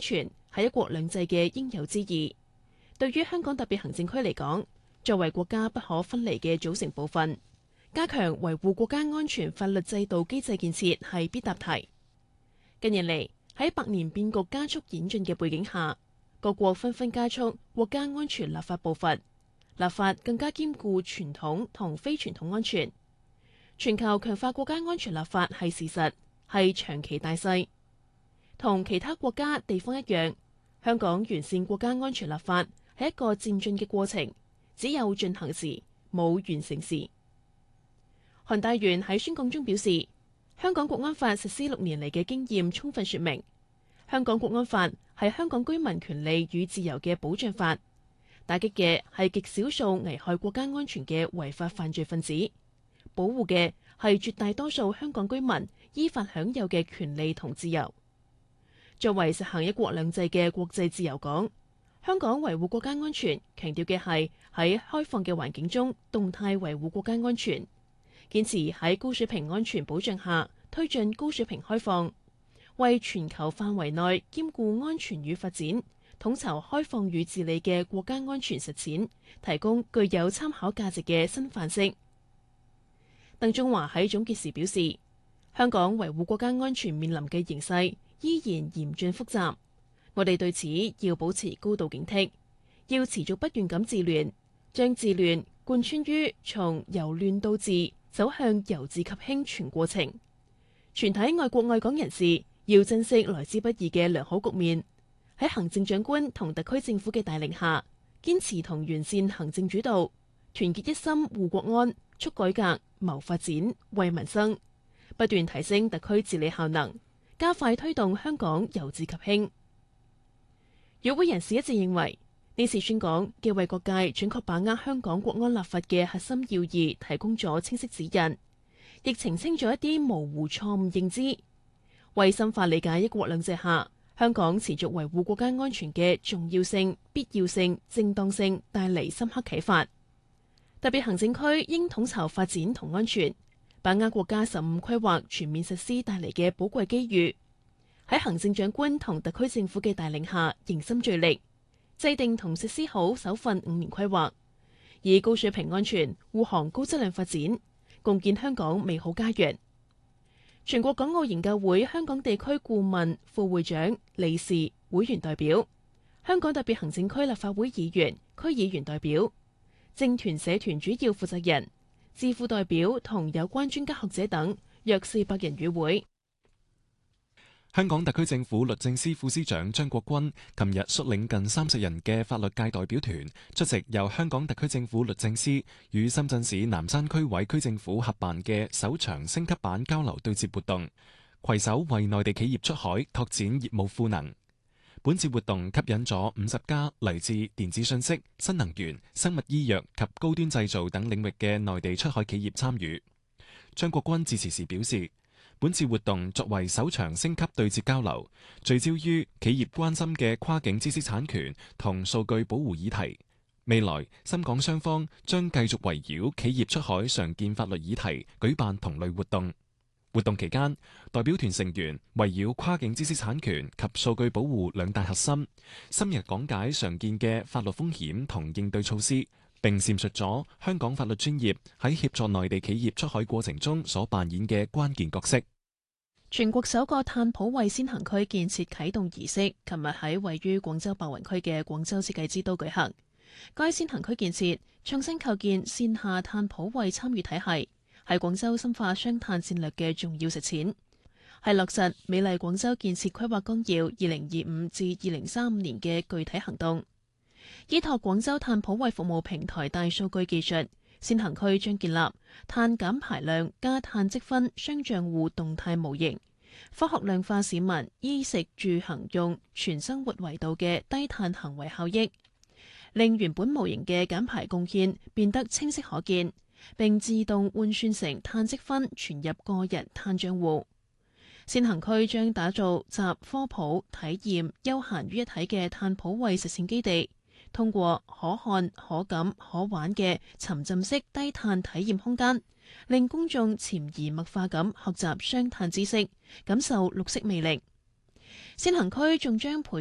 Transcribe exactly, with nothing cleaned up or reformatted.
全係一國兩制嘅應有之義。對於香港特別行政區嚟講，作為國家不可分離嘅組成部分，加強維護國家安全法律制度機制建設係必答題。近年嚟，喺百年變局加速演進嘅背景下，各國紛紛加速國家安全立法步伐，立法更加兼顧傳統同非傳統安全。全球強化國家安全立法係事實，係長期大勢。同其他國家地方一樣，香港完善國家安全立法係一個漸進嘅過程，只有進行時，冇完成時。韓大元喺宣講中表示，香港國安法實施六年嚟嘅經驗充分說明，香港國安法係香港居民權利與自由嘅保障法，打擊嘅係極少數危害國家安全嘅違法犯罪分子，保護嘅係絕大多數香港居民依法享有嘅權利同自由。作為實行一國兩制嘅國際自由港，香港維護國家安全強調嘅係喺開放嘅環境中動態維護國家安全，堅持喺高水平安全保障下推進高水平開放，為全球範圍內兼顧安全與發展、統籌開放與治理嘅國家安全實踐提供具有參考價值嘅新範式。鄧中華喺總結時表示，香港維護國家安全面臨嘅形勢依然嚴峻複雜，我哋對此要保持高度警惕，要持續不斷咁治亂，將治亂貫穿於從由亂到治走向由治及興全過程。全體愛國愛港人士要珍惜來之不易嘅良好局面，喺行政長官同特區政府嘅帶領下，堅持同完善行政主導，團結一心護國安、促改革、謀發展、為民生，不斷提升特區治理效能，加快推動香港由治及興。與會人士一致認為，呢次宣講既為各界準確把握香港國安立法嘅核心要義提供咗清晰指引，亦澄清咗一啲模糊錯誤認知，為深化理解一國兩制下香港持續維護國家安全嘅重要性、必要性、正當性帶嚟深刻啟發。特別行政區應統籌發展同安全，把握國家十五規劃全面實施帶嚟嘅寶貴機遇，喺行政長官同特區政府嘅帶領下，凝心聚力，制定同實施好首份五年規劃，以高水平安全護航高質量發展，共建香港美好家園。全國港澳研究會香港地區顧問、副會長、理事、會員代表，香港特別行政區立法會議員、區議員代表，政團社團主要負責人、智庫代表同有關專家學者等約四百人與會。 香港特區政府律政司副司長張國鈞琴日率領近三十人嘅法律界代表團出席由香港特區政府律政司與深圳市南山區委區政府合辦嘅首場升級版交流對接活動，攜手為內地企業出海拓展業務賦能。本次活動吸引咗五十家嚟自電子信息、新能源、生物醫藥及高端製造等領域嘅內地出海企業參與。張國鈞致辭時表示，本次活動作為首場升級對接交流，聚焦於企業關心嘅跨境知識產權同數據保護議題。未來深港雙方將繼續圍繞企業出海常見法律議題舉辦同類活動。活動期間，代表團成員圍繞跨境知識產權及數據保護兩大核心，深入講解常見嘅法律風險同應對措施，並闡述咗香港法律專業喺協助內地企業出海過程中所扮演嘅關鍵角色。 全國首個碳普惠先行區建設啟動儀式，琴日喺位於廣州白雲區嘅廣州設計之都舉行。該先行區建設創新構建線下碳普惠參與體系，係廣州深化雙碳戰略嘅重要實踐，係落實美麗廣州建設規劃綱要二零二五至二零三五年嘅具體行動。依託廣州碳普惠服務平台大數據技術，先行區將建立碳減排量加碳積分雙賬戶動態模型，科學量化市民衣食住行用全生活維度嘅低碳行為效益，令原本模型嘅減排貢獻變得清晰可見，並自動換算成碳積分存入個人碳賬戶。先行區將打造集科普、體驗、休閒於一體嘅碳普惠實踐基地，通過可看、可感、可玩嘅沉浸式低碳體驗空間，令公眾潛移默化咁學習雙碳知識，感受綠色魅力。先行區仲將培